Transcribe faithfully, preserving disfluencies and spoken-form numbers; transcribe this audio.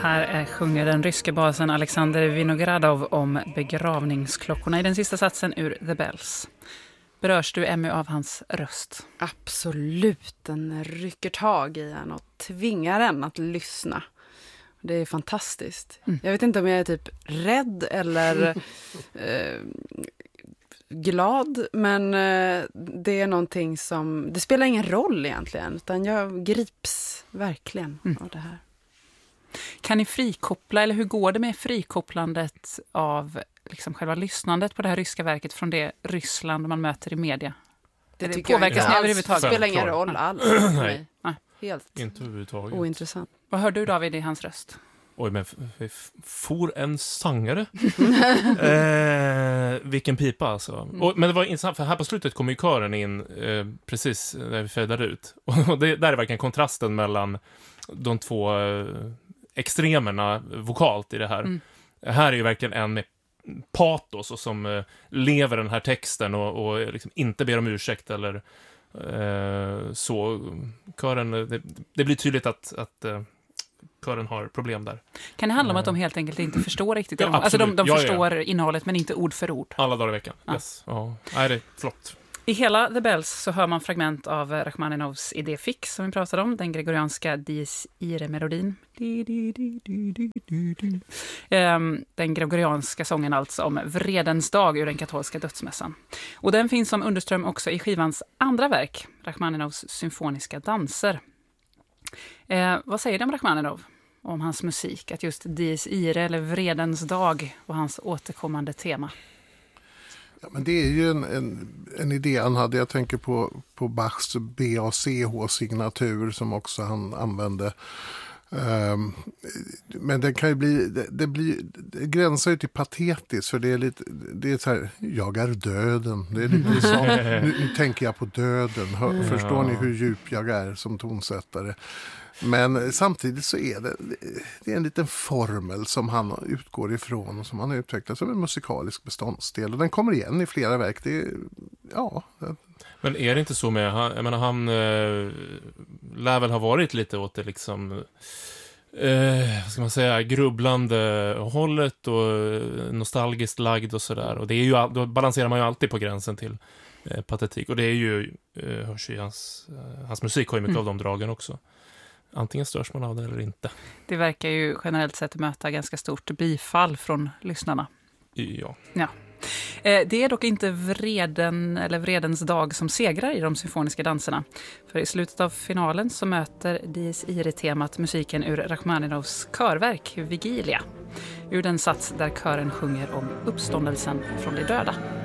Här är, sjunger den ryske basen Alexander Vinogradov om begravningsklockorna i den sista satsen ur The Bells. Berörs du, Emmy, av hans röst? Absolut, den rycker tag i en och tvingar en att lyssna. Det är fantastiskt. Mm. Jag vet inte om jag är typ rädd eller eh, glad, men eh, det är någonting som, det spelar ingen roll egentligen, utan jag grips verkligen mm. av det här. Kan ni frikoppla, eller hur går det med frikopplandet av liksom själva lyssnandet på det här ryska verket från det Ryssland man möter i media? Det, det påverkas ni överhuvudtaget? Det spelar ingen roll alls för mig. Nej. Helt inte överhuvudtaget. Ointressant. Vad hör du, David, i hans röst? Oj, men f- for en sångare. eh, vilken pipa alltså. Mm. Och, men det var intressant, för här på slutet kom ju kören in eh, precis när vi fejdade ut. Och det, där är verkligen kontrasten mellan de två eh, extremerna vokalt i det här. Mm. Här är ju verkligen en med patos och som eh, lever den här texten och, och liksom inte ber om ursäkt eller eh, så. Kören, det, det blir tydligt att, att eh, kören har problem där. Kan det handla om att de helt enkelt inte förstår riktigt? Ja, alltså de, de ja, förstår ja. innehållet men inte ord för ord. Alla dagar i veckan, ja. yes. Ja. Nej, det är flott. I hela The Bells så hör man fragment av Rachmaninovs idé fix som vi pratade om, den gregorianska Dies Irae-melodin. Den gregorianska sången alltså om vredens dag ur den katolska dödsmässan. Och den finns som underström också i skivans andra verk, Rachmaninovs symfoniska danser. Eh, vad säger du om Rachmaninov? Om hans musik, att just Dies Irae eller vredens dag var hans återkommande tema. Ja, men det är ju en, en, en idé han hade. Jag tänker på, på Bachs B A C H-signatur som också han använde. Um, men det kan ju bli, det, det blir, det gränsar ju till patetiskt, för det är lite, det är så här, jag är döden. Det är lite så, nu, nu tänker jag på döden. Hör, förstår ni hur djup jag är som tonsättare? Men samtidigt så är det, det är en liten formel som han utgår ifrån och som han har utvecklat som en musikalisk beståndsdel. Och den kommer igen i flera verk. Det är, ja. Men är det inte så med, jag menar, han äh, lär väl ha varit lite åt det liksom, äh, vad ska man säga, grubblande hållet och nostalgiskt lagd och sådär. Och det är ju, då balanserar man ju alltid på gränsen till äh, patetik. Och det är ju, äh, hörs ju hans, äh, hans musik har ju mycket mm. av de dragen också. Antingen störs man av det eller inte. Det verkar ju generellt sett möta ganska stort bifall från lyssnarna. Ja. Ja. Det är dock inte vreden eller vredens dag som segrar i de symfoniska danserna. För i slutet av finalen så möter Dies Irae-temat musiken ur Rachmaninovs körverk Vigilia. Ur den sats där kören sjunger om uppståndelsen från de döda.